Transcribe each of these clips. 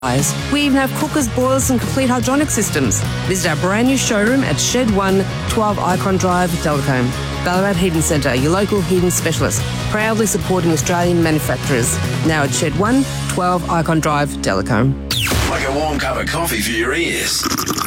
We even have cookers, boilers and complete hydronic systems. Visit our brand new showroom at Shed 1, 12 Icon Drive, Deltacombe. Ballarat Heating Centre, your local heating specialist, proudly supporting Australian manufacturers. Now at Shed 1, 12 Icon Drive, Deltacombe. Like a warm cup of coffee for your ears.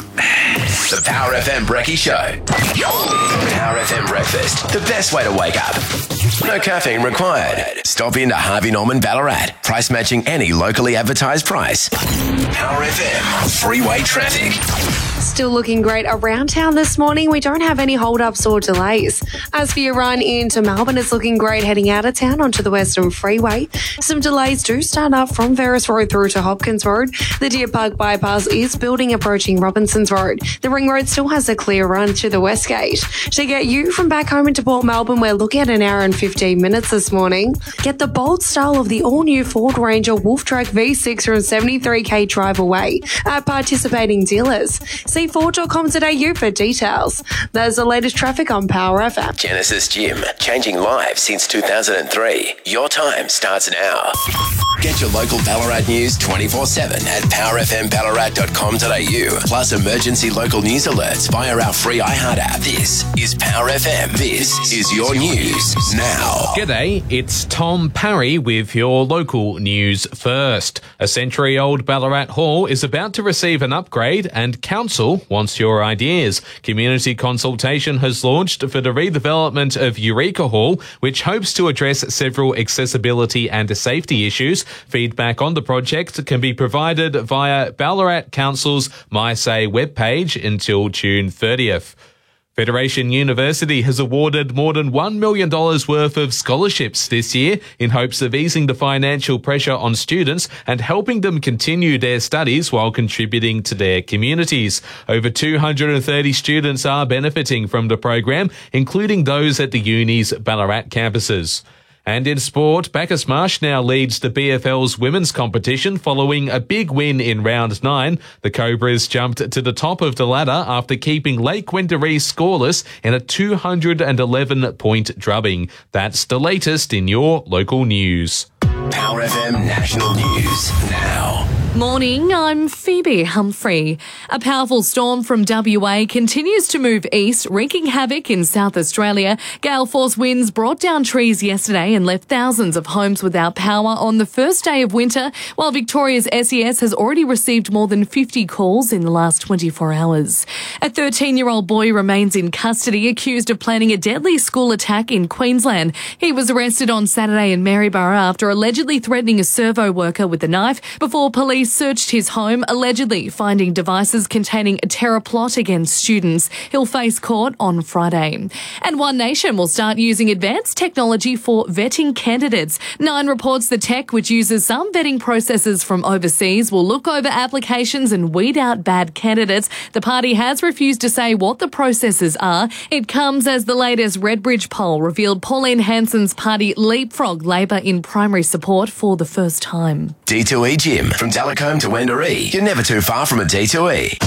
The Power FM Brekkie Show. Power FM Breakfast. The best way to wake up. No caffeine required. Stop into Harvey Norman Ballarat. Price matching any locally advertised price. Power FM. Freeway traffic. Still looking great around town this morning. We don't have any hold-ups or delays. As for your run into Melbourne, it's looking great heading out of town onto the Western Freeway. Some delays do start up from Ferris Road through to Hopkins Road. The Deer Park bypass is building approaching Robinsons Road. The Ring Road still has a clear run to the West Gate. To get you from back home into Port Melbourne, we're looking at an hour and 15 minutes this morning. Get the bold style of the all-new Ford Ranger Wolf Track V6 from 73k drive away at participating dealers. See Ford.com.au for details. There's the latest traffic on Power FM. Genesis Gym, changing lives since 2003. Your time starts now. Get your local Ballarat news 24/7 at powerfmballarat.com.au. Plus emergency local news alerts via our free iHeart app. This is Power FM. This is your news now. G'day, it's Tom Parry with your local news first. A century-old Ballarat Hall is about to receive an upgrade and council wants your ideas. Community consultation has launched for the redevelopment of Eureka Hall, which hopes to address several accessibility and safety issues. Feedback on the project can be provided via Ballarat Council's MySay webpage until June 30th. Federation University has awarded more than $1 million worth of scholarships this year in hopes of easing the financial pressure on students and helping them continue their studies while contributing to their communities. Over 230 students are benefiting from the program, including those at the uni's Ballarat campuses. And in sport, Bacchus Marsh now leads the BFL's women's competition following a big win in round 9. The Cobras jumped to the top of the ladder after keeping Lake Wendouree scoreless in a 211-point drubbing. That's the latest in your local news. Power FM National News now. Morning, I'm Phoebe Humphrey. A powerful storm from WA continues to move east, wreaking havoc in South Australia. Gale force winds brought down trees yesterday and left thousands of homes without power on the first day of winter, while Victoria's SES has already received more than 50 calls in the last 24 hours. A 13-year-old boy remains in custody, accused of planning a deadly school attack in Queensland. He was arrested on Saturday in Maryborough after allegedly threatening a servo worker with a knife before police searched his home, allegedly finding devices containing a terror plot against students. He'll face court on Friday. And One Nation will start using advanced technology for vetting candidates. Nine reports the tech, which uses some vetting processes from overseas, will look over applications and weed out bad candidates. The party has refused to say what the processes are. It comes as the latest Redbridge poll revealed Pauline Hanson's party leapfrogged Labor in primary support for the first time. D2E Gym, from Delacombe to Wendouree. You're never too far from a D2E.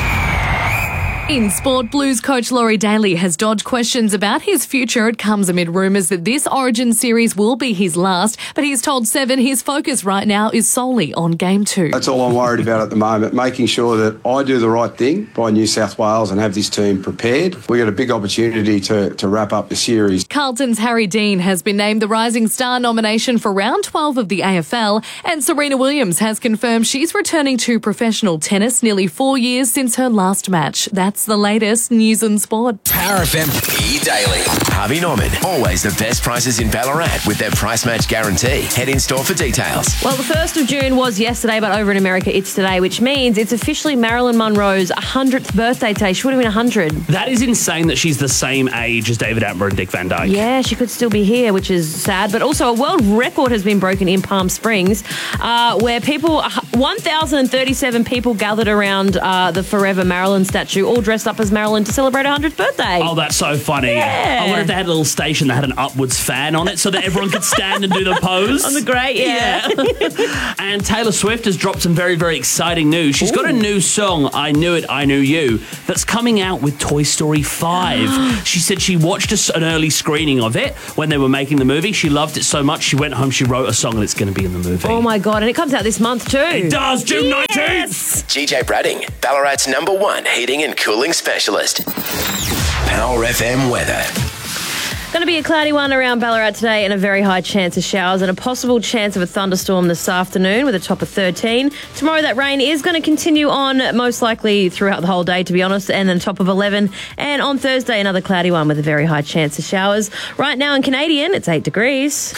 In sport, Blues coach Laurie Daly has dodged questions about his future. It comes amid rumours that this Origin series will be his last, but he's told Seven his focus right now is solely on Game 2. That's all I'm worried about at the moment, making sure that I do the right thing by New South Wales and have this team prepared. We've got a big opportunity to wrap up the series. Carlton's Harry Dean has been named the Rising Star nomination for round 12 of the AFL, and Serena Williams has confirmed she's returning to professional tennis nearly 4 years since her last match. That's the latest news and sport. Power FM E-Daily. Harvey Norman, always the best prices in Ballarat with their price match guarantee. Head in store for details. Well, the 1st of June was yesterday, but over in America it's today, which means it's officially Marilyn Monroe's 100th birthday today. She would have been 100. That is insane that she's the same age as David Attenborough and Dick Van Dyke. Yeah, she could still be here, which is sad. But also a world record has been broken in Palm Springs, where 1,037 people gathered around the Forever Marilyn statue, all dressed up as Marilyn to celebrate her 100th birthday. Oh, that's so funny. Yeah. I wonder if they had a little station that had an upwards fan on it so that everyone could stand and do the pose. On the grate, yeah. And Taylor Swift has dropped some very, very exciting news. She's got a new song, I Knew It, I Knew You, that's coming out with Toy Story 5. She said she watched an early screening of it when they were making the movie. She loved it so much, she went home, she wrote a song, and it's going to be in the movie. Oh, my God. And it comes out this month, too. It does, June 19th. GJ Bradding, Ballarat's #1 heating and cooling specialist. Power FM weather. Going to be a cloudy one around Ballarat today and a very high chance of showers and a possible chance of a thunderstorm this afternoon with a top of 13. Tomorrow that rain is going to continue on most likely throughout the whole day, to be honest, and then top of 11. And on Thursday, another cloudy one with a very high chance of showers. Right now in Canadian, it's 8 degrees.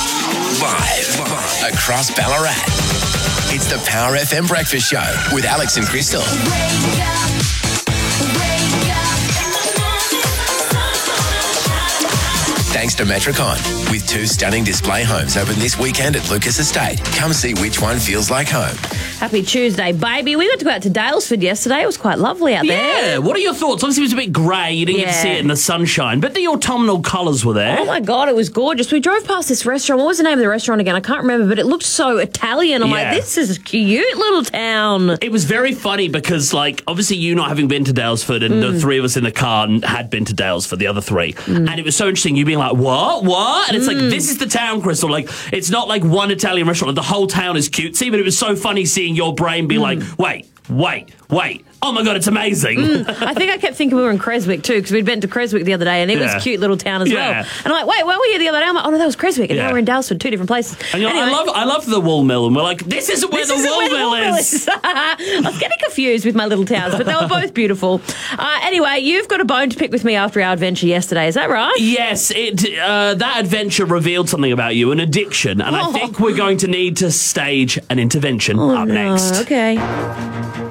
Live across Ballarat. It's the Power FM Breakfast Show with Alex and Crystal. Thanks to Metricon. With 2 stunning display homes open this weekend at Lucas Estate. Come see which one feels like home. Happy Tuesday, baby. We got to go out to Daylesford yesterday. It was quite lovely out there. Yeah, what are your thoughts? Obviously, it was a bit grey. You didn't get to see it in the sunshine, but the autumnal colours were there. Oh, my God, it was gorgeous. We drove past this restaurant. What was the name of the restaurant again? I can't remember, but it looked so Italian. I'm like, this is a cute little town. It was very funny because, like, obviously you not having been to Daylesford and the 3 of us in the car had been to Daylesford, the other 3. And it was so interesting, you being like, what? And it's like, this is the town, Crystal. Like, it's not like one Italian restaurant. Like, the whole town is cutesy, but it was so funny seeing your brain be like, wait. Oh, my God, it's amazing. I think I kept thinking we were in Creswick, too, because we'd been to Creswick the other day, and it was a cute little town as well. And I'm like, wait, where were you the other day? I'm like, oh, no, that was Creswick, and now we're in Daylesford, 2 different places. And you're like, I love the wool mill, and we're like, this isn't where the wool mill is. I was getting confused with my little towns, but they were both beautiful. Anyway, you've got a bone to pick with me after our adventure yesterday, is that right? Yes, that adventure revealed something about you, an addiction, and I think we're going to need to stage an intervention up next. Okay.